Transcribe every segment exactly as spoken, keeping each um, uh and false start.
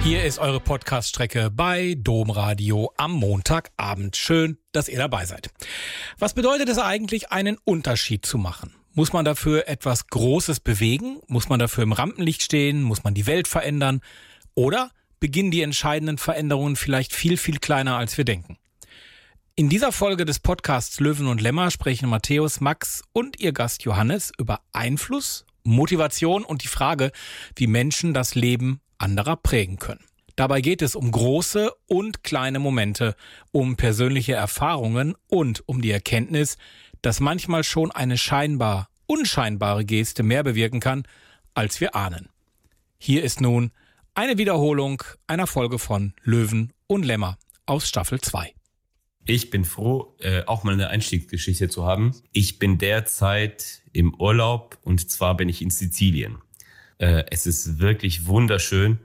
Hier ist eure Podcast-Strecke bei Domradio am Montagabend. Schön, dass ihr dabei seid. Was bedeutet es eigentlich, einen Unterschied zu machen? Muss man dafür etwas Großes bewegen? Muss man dafür im Rampenlicht stehen? Muss man die Welt verändern? Oder beginnen die entscheidenden Veränderungen vielleicht viel, viel kleiner, als wir denken? In dieser Folge des Podcasts Löwen und Lämmer sprechen Matthäus, Max und ihr Gast Johannes über Einfluss, Motivation und die Frage, wie Menschen das Leben anderer prägen können. Dabei geht es um große und kleine Momente, um persönliche Erfahrungen und um die Erkenntnis, dass manchmal schon eine scheinbar unscheinbare Geste mehr bewirken kann, als wir ahnen. Hier ist nun eine Wiederholung einer Folge von Löwen und Lämmer aus Staffel zwei. Ich bin froh, äh, auch mal eine Einstiegsgeschichte zu haben. Ich bin derzeit im Urlaub und zwar bin ich in Sizilien. Äh, es ist wirklich wunderschön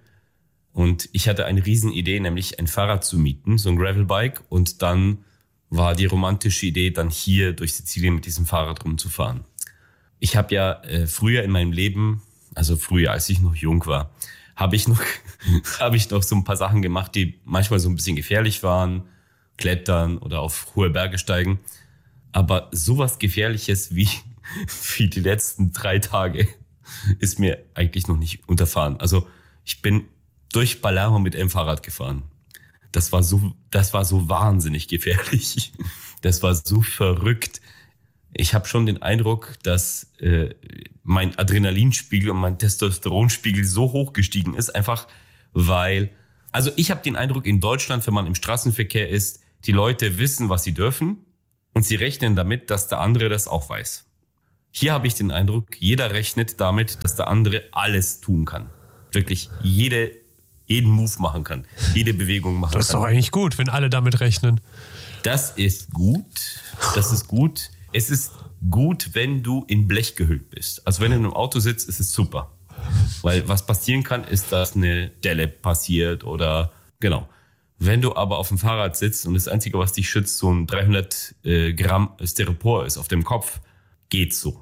und ich hatte eine Riesenidee, nämlich ein Fahrrad zu mieten, so ein Gravelbike, und dann war die romantische Idee, dann hier durch Sizilien mit diesem Fahrrad rumzufahren. Ich habe ja äh, früher in meinem Leben, also früher, als ich noch jung war, habe ich noch habe ich noch so ein paar Sachen gemacht, die manchmal so ein bisschen gefährlich waren, klettern oder auf hohe Berge steigen. Aber sowas Gefährliches wie, wie die letzten drei Tage ist mir eigentlich noch nicht unterfahren. Also ich bin durch Palermo mit einem Fahrrad gefahren. Das war so, das war so wahnsinnig gefährlich. Das war so verrückt. Ich habe schon den Eindruck, dass äh, mein Adrenalinspiegel und mein Testosteronspiegel so hoch gestiegen ist, einfach weil, also ich habe den Eindruck, in Deutschland, wenn man im Straßenverkehr ist, die Leute wissen, was sie dürfen und sie rechnen damit, dass der andere das auch weiß. Hier habe ich den Eindruck, jeder rechnet damit, dass der andere alles tun kann. Wirklich jede, jeden Move machen kann, jede Bewegung machen kann. Das ist doch eigentlich gut, wenn alle damit rechnen. Das ist gut, das ist gut. Es ist gut, wenn du in Blech gehüllt bist. Also wenn du in einem Auto sitzt, ist es super. Weil was passieren kann, ist, dass eine Delle passiert oder genau. Wenn du aber auf dem Fahrrad sitzt und das Einzige, was dich schützt, so ein dreihundert äh, Gramm Styropor ist auf dem Kopf, geht so.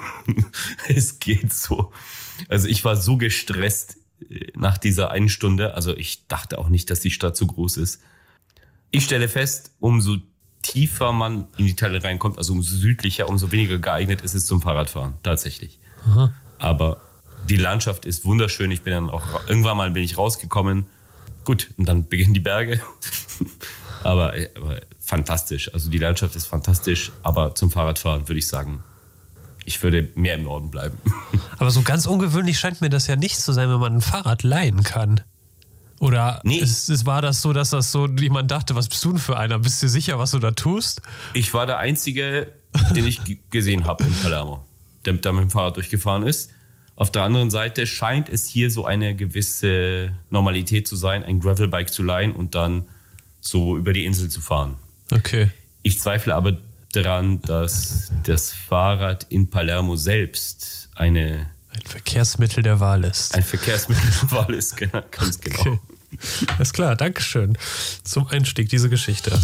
Es geht so. Also ich war so gestresst nach dieser einen Stunde. Also ich dachte auch nicht, dass die Stadt so groß ist. Ich stelle fest, umso tiefer man in die Teile reinkommt, also umso südlicher, umso weniger geeignet ist es zum Fahrradfahren, tatsächlich. Aha. Aber die Landschaft ist wunderschön. Ich bin dann auch, irgendwann mal bin ich rausgekommen. Gut, und dann beginnen die Berge. aber, aber fantastisch. Also die Landschaft ist fantastisch, aber zum Fahrradfahren würde ich sagen, ich würde mehr im Norden bleiben. Aber so ganz ungewöhnlich scheint mir das ja nicht zu sein, wenn man ein Fahrrad leihen kann. Oder nee. es, es war das so, dass das so jemand dachte, was bist du denn für einer? Bist du sicher, was du da tust? Ich war der Einzige, den ich g- gesehen habe in Palermo, der da mit dem Fahrrad durchgefahren ist. Auf der anderen Seite scheint es hier so eine gewisse Normalität zu sein, ein Gravelbike zu leihen und dann so über die Insel zu fahren. Okay. Ich zweifle aber daran, dass das Fahrrad in Palermo selbst eine ein Verkehrsmittel der Wahl ist. Ein Verkehrsmittel der Wahl ist, genau, ganz genau. Okay. Alles klar, Dankeschön. Zum Einstieg diese Geschichte.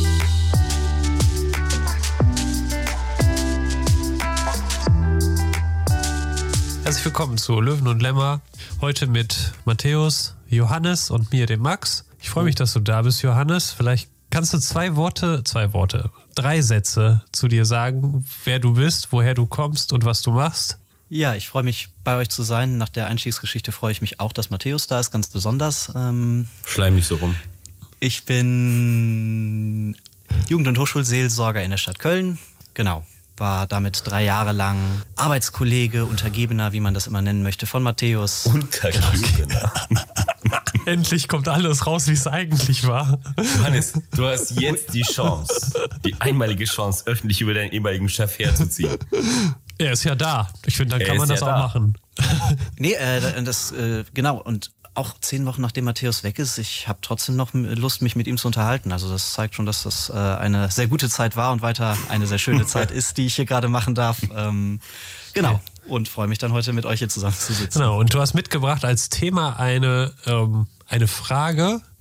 Herzlich willkommen zu Löwen und Lämmer. Heute mit Matthäus, Johannes und mir, dem Max. Ich freue mich, dass du da bist, Johannes. Vielleicht kannst du zwei Worte, zwei Worte, drei Sätze zu dir sagen, wer du bist, woher du kommst und was du machst. Ja, ich freue mich, bei euch zu sein. Nach der Einstiegsgeschichte freue ich mich auch, dass Matthäus da ist, ganz besonders. Ähm, Schleim nicht so rum. Ich bin Jugend- und Hochschulseelsorger in der Stadt Köln. Genau. War damit drei Jahre lang Arbeitskollege, Untergebener, wie man das immer nennen möchte, von Matthäus. Untergebener. Endlich kommt alles raus, wie es eigentlich war. Johannes, du hast jetzt die Chance, die einmalige Chance, öffentlich über deinen ehemaligen Chef herzuziehen. Er ist ja da. Ich finde, dann er kann man das ja auch da. machen. Nee, äh, das, äh, genau. Und auch zehn Wochen nachdem Matthäus weg ist, ich habe trotzdem noch Lust, mich mit ihm zu unterhalten. Also das zeigt schon, dass das äh, eine sehr gute Zeit war und weiter eine sehr schöne Zeit ist, die ich hier gerade machen darf. Ähm, genau. Und freue mich dann heute mit euch hier zusammen zu sitzen. Genau. Und du hast mitgebracht als Thema eine, ähm, eine Frage,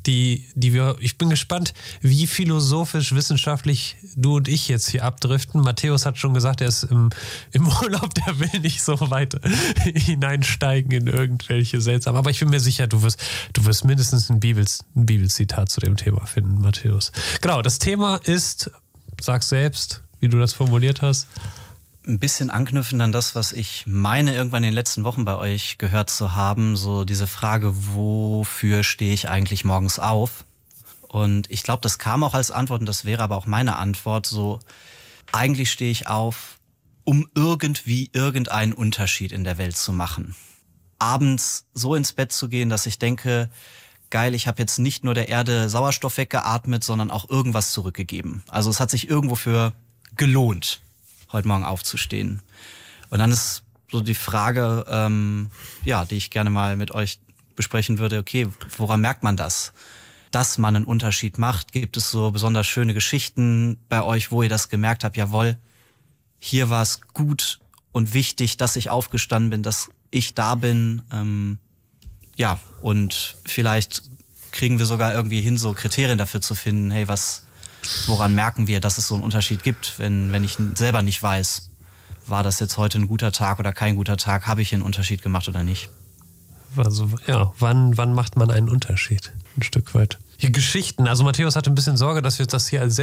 die, die wir, ich bin gespannt, wie philosophisch, wissenschaftlich du und ich jetzt hier abdriften. Matthäus hat schon gesagt, er ist im, im Urlaub, der will nicht so weit hineinsteigen in irgendwelche seltsamen. Aber ich bin mir sicher, du wirst, du wirst mindestens ein, Bibels, ein Bibelzitat zu dem Thema finden, Matthäus. Genau, das Thema ist, sag selbst, wie du das formuliert hast. Ein bisschen anknüpfen an das, was ich meine, irgendwann in den letzten Wochen bei euch gehört zu haben, so diese Frage, wofür stehe ich eigentlich morgens auf? Und ich glaube, das kam auch als Antwort und das wäre aber auch meine Antwort, so eigentlich stehe ich auf, um irgendwie irgendeinen Unterschied in der Welt zu machen. Abends so ins Bett zu gehen, dass ich denke, geil, ich habe jetzt nicht nur der Erde Sauerstoff weggeatmet, sondern auch irgendwas zurückgegeben. Also es hat sich irgendwo für gelohnt, heute Morgen aufzustehen. Und dann ist so die Frage, ähm, ja, die ich gerne mal mit euch besprechen würde, okay, woran merkt man das? Dass man einen Unterschied macht? Gibt es so besonders schöne Geschichten bei euch, wo ihr das gemerkt habt, jawohl, hier war es gut und wichtig, dass ich aufgestanden bin, dass ich da bin. Ähm, ja, und vielleicht kriegen wir sogar irgendwie hin, so Kriterien dafür zu finden, hey, was woran merken wir, dass es so einen Unterschied gibt, wenn, wenn ich selber nicht weiß, war das jetzt heute ein guter Tag oder kein guter Tag, habe ich hier einen Unterschied gemacht oder nicht? Also, ja, wann, wann macht man einen Unterschied? Ein Stück weit. Hier Geschichten. Also Matthäus hatte ein bisschen Sorge, dass wir das hier als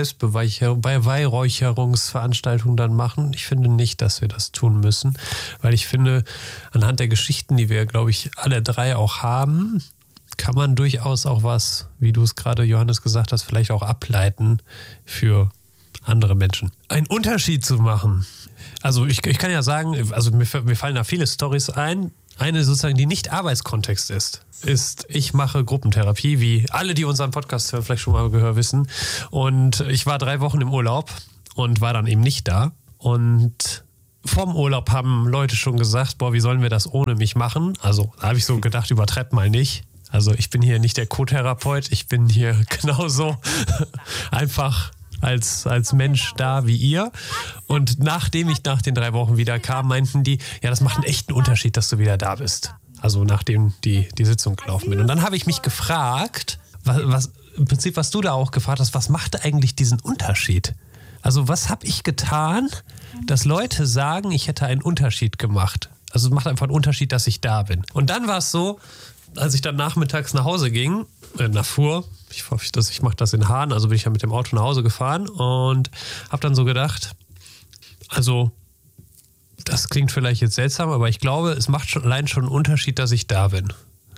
Selbstbeweihräucherungsveranstaltung dann machen. Ich finde nicht, dass wir das tun müssen, weil ich finde, anhand der Geschichten, die wir, glaube ich, alle drei auch haben, kann man durchaus auch was, wie du es gerade, Johannes, gesagt hast, vielleicht auch ableiten für andere Menschen. Einen Unterschied zu machen. Also ich, ich kann ja sagen, also mir, mir fallen da viele Storys ein. Eine sozusagen, die nicht Arbeitskontext ist, ist, ich mache Gruppentherapie, wie alle, die unseren Podcast hören, vielleicht schon mal gehört wissen. Und ich war drei Wochen im Urlaub und war dann eben nicht da. Und vorm Urlaub haben Leute schon gesagt, boah, wie sollen wir das ohne mich machen? Also da habe ich so gedacht, übertreib mal nicht. Also ich bin hier nicht der Co-Therapeut, ich bin hier genauso einfach als, als Mensch da wie ihr. Und nachdem ich nach den drei Wochen wieder kam, meinten die, ja, das macht einen echten Unterschied, dass du wieder da bist. Also nachdem die, die Sitzung gelaufen bin. Und dann habe ich mich gefragt, was, was im Prinzip, was du da auch gefragt hast, was machte eigentlich diesen Unterschied? Also was habe ich getan, dass Leute sagen, ich hätte einen Unterschied gemacht? Also es macht einfach einen Unterschied, dass ich da bin. Und dann war es so, als ich dann nachmittags nach Hause ging, äh, nach fuhr, ich hoffe, dass ich mache das in Hahn, also bin ich ja mit dem Auto nach Hause gefahren und habe dann so gedacht, also das klingt vielleicht jetzt seltsam, aber ich glaube, es macht schon allein schon einen Unterschied, dass ich da bin.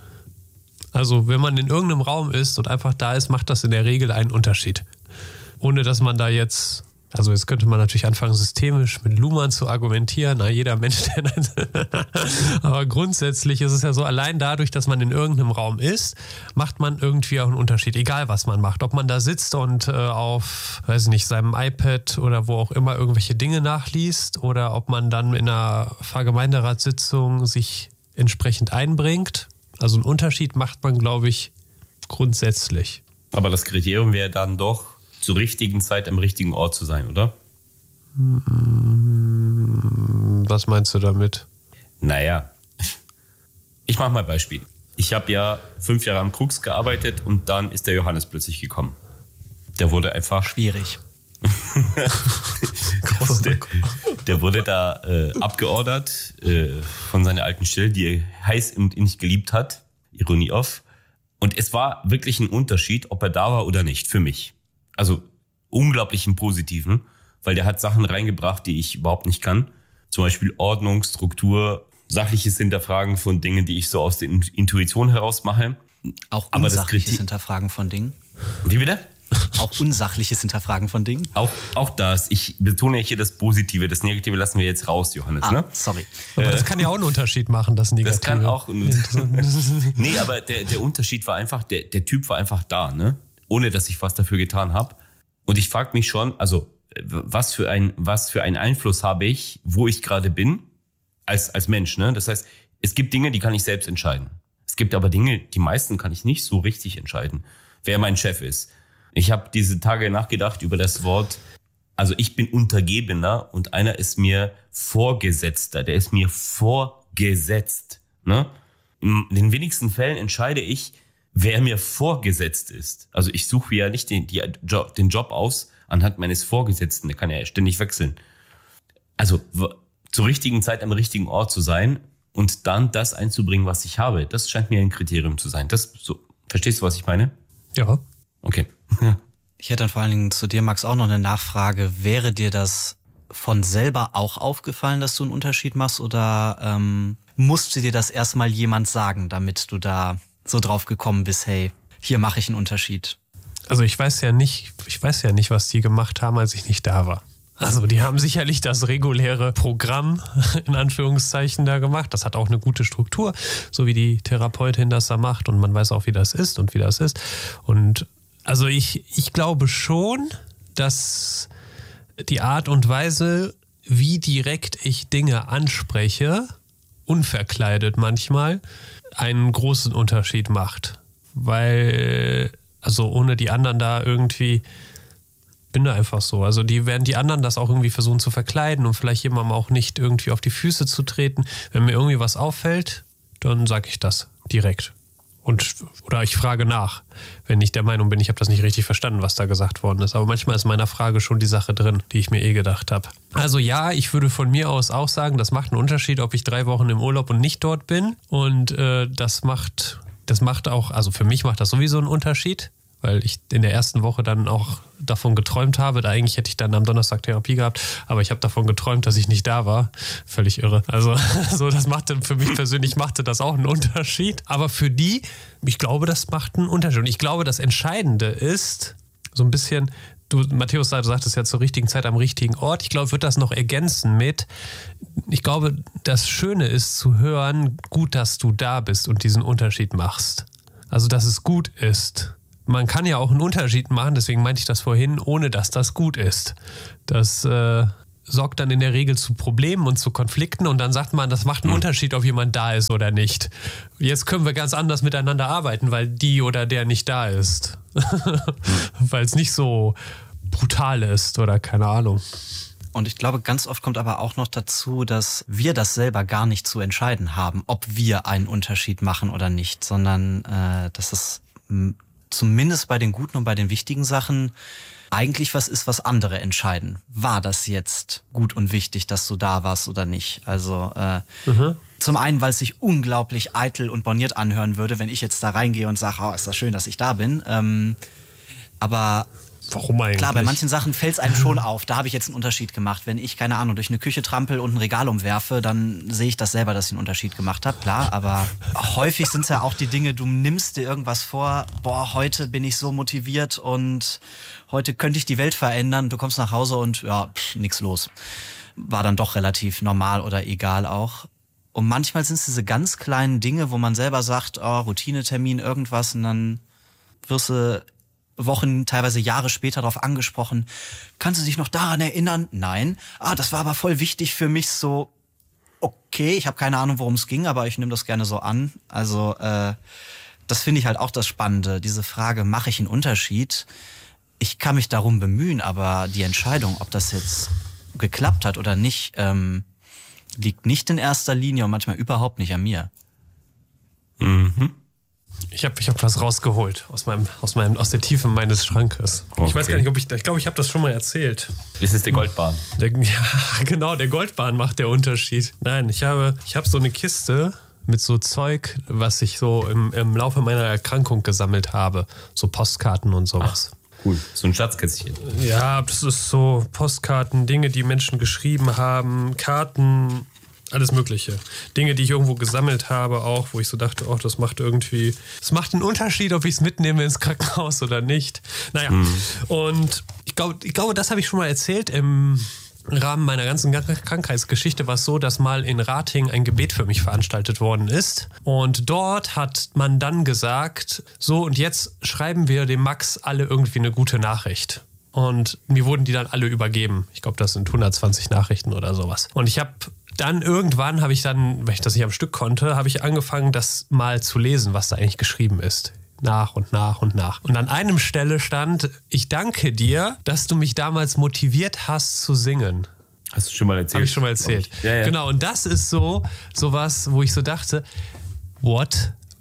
Also wenn man in irgendeinem Raum ist und einfach da ist, macht das in der Regel einen Unterschied. Ohne dass man da jetzt... Also jetzt könnte man natürlich anfangen, systemisch mit Luhmann zu argumentieren. Na, jeder Mensch, der nein. Aber grundsätzlich ist es ja so, allein dadurch, dass man in irgendeinem Raum ist, macht man irgendwie auch einen Unterschied. Egal, was man macht. Ob man da sitzt und äh, auf, weiß ich nicht, seinem iPad oder wo auch immer irgendwelche Dinge nachliest oder ob man dann in einer Pfarrgemeinderatssitzung sich entsprechend einbringt. Also einen Unterschied macht man, glaube ich, grundsätzlich. Aber das Kriterium wäre dann doch, zur richtigen Zeit am richtigen Ort zu sein, oder? Was meinst du damit? Naja, ich mache mal ein Beispiel. Ich habe ja fünf Jahre am Krux gearbeitet und dann ist der Johannes plötzlich gekommen. Der wurde einfach... Schwierig. der, der wurde da äh, abgeordert äh, von seiner alten Stelle, die er heiß und innig geliebt hat. Ironie off. Und es war wirklich ein Unterschied, ob er da war oder nicht, für mich. Also unglaublich im Positiven, weil der hat Sachen reingebracht, die ich überhaupt nicht kann. Zum Beispiel Ordnung, Struktur, sachliches Hinterfragen von Dingen, die ich so aus der Intuition heraus mache. Auch Aber unsachliches das Hinterfragen von Dingen. Wie bitte? Auch unsachliches Hinterfragen von Dingen. Auch, auch das. Ich betone hier das Positive. Das Negative lassen wir jetzt raus, Johannes. Ah, ne? sorry. Aber das kann ja auch einen Unterschied machen, das Negative. Das kann auch. Nee, aber der, der Unterschied war einfach, der, der Typ war einfach da, ne? Ohne dass ich was dafür getan habe. Und ich frage mich schon, also was für ein was für einen Einfluss habe ich, wo ich gerade bin, als als Mensch. Ne? Das heißt, es gibt Dinge, die kann ich selbst entscheiden. Es gibt aber Dinge, die meisten kann ich nicht so richtig entscheiden, wer mein Chef ist. Ich habe diese Tage nachgedacht über das Wort, also ich bin Untergebener und einer ist mir Vorgesetzter, der ist mir vorgesetzt. Ne? In den wenigsten Fällen entscheide ich, wer mir vorgesetzt ist. Also ich suche ja nicht den, die, Job, den Job aus anhand meines Vorgesetzten. Der kann ja ständig wechseln. Also zur richtigen Zeit am richtigen Ort zu sein und dann das einzubringen, was ich habe, das scheint mir ein Kriterium zu sein. Das so, verstehst du, was ich meine? Ja. Okay. Ich hätte dann vor allen Dingen zu dir, Max, auch noch eine Nachfrage. Wäre dir das von selber auch aufgefallen, dass du einen Unterschied machst, oder ähm, musste dir das erstmal jemand sagen, damit du da so drauf gekommen bist, hey, hier mache ich einen Unterschied? Also ich weiß ja nicht, ich weiß ja nicht, was die gemacht haben, als ich nicht da war. Also die haben sicherlich das reguläre Programm in Anführungszeichen da gemacht. Das hat auch eine gute Struktur, so wie die Therapeutin das da macht, und man weiß auch, wie das ist und wie das ist. Und also ich, ich glaube schon, dass die Art und Weise, wie direkt ich Dinge anspreche, unverkleidet manchmal, einen großen Unterschied macht. Weil, also ohne die anderen da irgendwie, bin da einfach so. Also die werden die anderen das auch irgendwie versuchen zu verkleiden und vielleicht jemandem auch nicht irgendwie auf die Füße zu treten. Wenn mir irgendwie was auffällt, dann sage ich das direkt. Und, oder ich frage nach, wenn ich der Meinung bin, ich habe das nicht richtig verstanden, was da gesagt worden ist. Aber manchmal ist in meiner Frage schon die Sache drin, die ich mir eh gedacht habe. Also ja, ich würde von mir aus auch sagen, das macht einen Unterschied, ob ich drei Wochen im Urlaub und nicht dort bin. Und äh, das macht, das macht auch, also für mich macht das sowieso einen Unterschied, weil ich in der ersten Woche dann auch davon geträumt habe. Da eigentlich hätte ich dann am Donnerstag Therapie gehabt, aber ich habe davon geträumt, dass ich nicht da war. Völlig irre. Also so, das machte für mich persönlich machte das auch einen Unterschied. Aber für die, ich glaube, das macht einen Unterschied. Und ich glaube, das Entscheidende ist so ein bisschen, du, Matthäus, du sagtest ja zur richtigen Zeit am richtigen Ort. Ich glaube, ich würde das noch ergänzen mit, ich glaube, das Schöne ist zu hören, gut, dass du da bist und diesen Unterschied machst. Also, dass es gut ist. Man kann ja auch einen Unterschied machen, deswegen meinte ich das vorhin, ohne dass das gut ist. Das äh, sorgt dann in der Regel zu Problemen und zu Konflikten, und dann sagt man, das macht einen Unterschied, ob jemand da ist oder nicht. Jetzt können wir ganz anders miteinander arbeiten, weil die oder der nicht da ist. Weil es nicht so brutal ist oder keine Ahnung. Und ich glaube, ganz oft kommt aber auch noch dazu, dass wir das selber gar nicht zu entscheiden haben, ob wir einen Unterschied machen oder nicht, sondern äh, dass es m- zumindest bei den guten und bei den wichtigen Sachen eigentlich was ist, was andere entscheiden. War das jetzt gut und wichtig, dass du da warst oder nicht? Also äh, mhm. Zum einen, weil es sich unglaublich eitel und borniert anhören würde, wenn ich jetzt da reingehe und sage, oh, ist das schön, dass ich da bin. Ähm, aber warum eigentlich? Klar, bei manchen Sachen fällt es einem schon auf. Da habe ich jetzt einen Unterschied gemacht. Wenn ich, keine Ahnung, durch eine Küche trampel und ein Regal umwerfe, dann sehe ich das selber, dass ich einen Unterschied gemacht habe. Klar, aber häufig sind es ja auch die Dinge, du nimmst dir irgendwas vor, boah, heute bin ich so motiviert und heute könnte ich die Welt verändern. Du kommst nach Hause und ja, pff, nix los. War dann doch relativ normal oder egal auch. Und manchmal sind es diese ganz kleinen Dinge, wo man selber sagt, oh, Routinetermin, irgendwas, und dann wirst du Wochen, teilweise Jahre später darauf angesprochen. Kannst du dich noch daran erinnern? Nein. Ah, das war aber voll wichtig für mich, so, okay, ich habe keine Ahnung, worum es ging, aber ich nehme das gerne so an. Also äh, das finde ich halt auch das Spannende, diese Frage, mache ich einen Unterschied? Ich kann mich darum bemühen, aber die Entscheidung, ob das jetzt geklappt hat oder nicht, ähm, liegt nicht in erster Linie und manchmal überhaupt nicht an mir. Mhm. Ich habe ich hab was rausgeholt aus meinem, aus meinem, aus der Tiefe meines Schrankes. Okay. Ich weiß gar nicht, ob ich, ich glaube, ich habe das schon mal erzählt. Das ist der Goldbahn. Der, ja, genau, der Goldbahn macht der Unterschied. Nein, ich habe, ich habe so eine Kiste mit so Zeug, was ich so im, im Laufe meiner Erkrankung gesammelt habe. So Postkarten und sowas. Ach, cool, so ein Schatzkästchen. Ja, das ist so Postkarten, Dinge, die Menschen geschrieben haben, Karten, alles Mögliche. Dinge, die ich irgendwo gesammelt habe auch, wo ich so dachte, oh, das macht irgendwie, das macht einen Unterschied, ob ich es mitnehme ins Krankenhaus oder nicht. Naja, mhm. Und ich glaube, ich glaube, das habe ich schon mal erzählt. Im Rahmen meiner ganzen Krankheitsgeschichte war es so, dass mal in Ratingen ein Gebet für mich veranstaltet worden ist. Und dort hat man dann gesagt, so, und jetzt schreiben wir dem Max alle irgendwie eine gute Nachricht. Und mir wurden die dann alle übergeben. Ich glaube, das sind hundertzwanzig Nachrichten oder sowas. Und ich habe dann irgendwann, habe ich dann, weil ich das nicht am Stück konnte, habe ich angefangen, das mal zu lesen, was da eigentlich geschrieben ist. Nach und nach und nach. Und an einem Stelle stand, ich danke dir, dass du mich damals motiviert hast zu singen. Hast du schon mal erzählt? Habe ich schon mal erzählt. Ja, ja. Genau, und das ist so sowas, wo ich so dachte, what?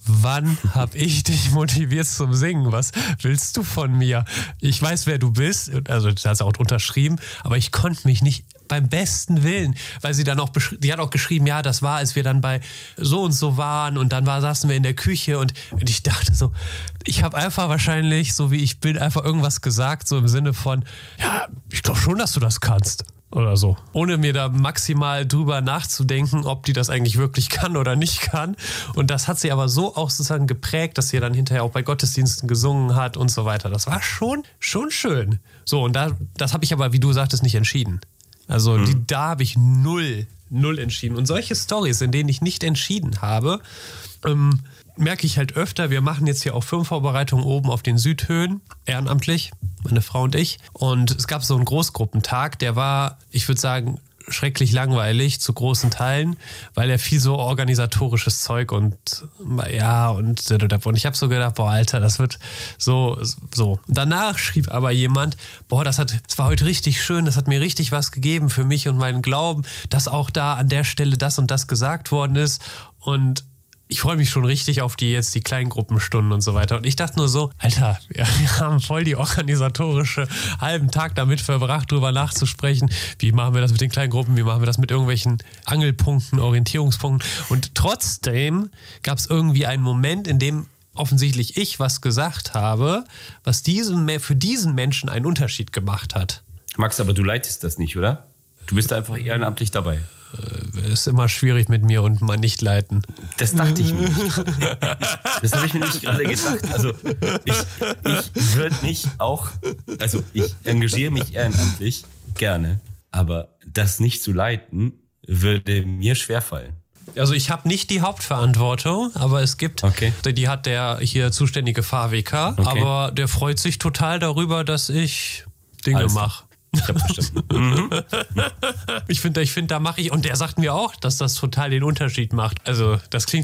wann habe ich dich motiviert zum Singen? Was willst du von mir? Ich weiß, wer du bist, also das hast du auch unterschrieben, aber ich konnte mich nicht beim besten Willen, weil sie dann auch, die hat auch geschrieben, ja, das war, als wir dann bei so und so waren und dann war, saßen wir in der Küche und, und ich dachte so, ich habe einfach wahrscheinlich, so wie ich bin, einfach irgendwas gesagt, so im Sinne von, ja, ich glaube schon, dass du das kannst. Oder so. Ohne mir da maximal drüber nachzudenken, ob die das eigentlich wirklich kann oder nicht kann. Und das hat sie aber so auch sozusagen geprägt, dass sie dann hinterher auch bei Gottesdiensten gesungen hat und so weiter. Das war schon, schon schön. So, und da, das habe ich aber, wie du sagtest, nicht entschieden. Also Mhm. die, da habe ich null, null entschieden. Und solche Storys, in denen ich nicht entschieden habe, ähm, merke ich halt öfter. Wir machen jetzt hier auch Firmenvorbereitungen oben auf den Südhöhen, ehrenamtlich, meine Frau und ich. Und es gab so einen Großgruppentag, der war, ich würde sagen, schrecklich langweilig zu großen Teilen, weil er viel so organisatorisches Zeug und ja und und ich habe so gedacht, boah Alter, das wird so so. Danach schrieb aber jemand, boah, das hat, es war heute richtig schön, das hat mir richtig was gegeben für mich und meinen Glauben, dass auch da an der Stelle das und das gesagt worden ist und ich freue mich schon richtig auf die jetzt die Kleingruppenstunden und so weiter. Und ich dachte nur so, Alter, wir, wir haben voll die organisatorische halben Tag damit verbracht, drüber nachzusprechen. Wie machen wir das mit den Kleingruppen? Wie machen wir das mit irgendwelchen Angelpunkten, Orientierungspunkten? Und trotzdem gab es irgendwie einen Moment, in dem offensichtlich ich was gesagt habe, was diesen, für diesen Menschen einen Unterschied gemacht hat. Max, aber du leitest das nicht, oder? Du bist einfach ehrenamtlich dabei. Ist immer schwierig mit mir und mal nicht leiten. Das dachte ich mir nicht. Das habe ich mir nicht gerade gedacht. Also ich, ich würde nicht auch, also ich engagiere mich ehrenamtlich gerne, aber das nicht zu leiten, würde mir schwerfallen. Also ich habe nicht die Hauptverantwortung, aber es gibt, okay. die hat der hier zuständige F A W K, okay. aber der freut sich total darüber, dass ich Dinge mache. Ich hab verstanden. Mhm. Ich finde, ich find, da mache ich, und der sagt mir auch, dass das total den Unterschied macht. Also das klingt